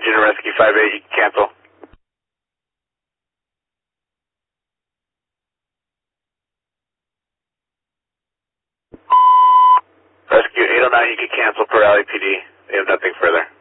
Virginia Rescue 58, you can cancel. Rescue 809, you can cancel per LAPD. We have nothing further.